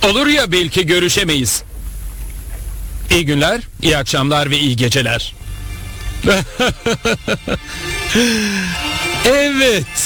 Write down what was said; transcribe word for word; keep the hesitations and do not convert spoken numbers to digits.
Olur ya, belki görüşemeyiz. İyi günler, iyi akşamlar ve iyi geceler. Evet.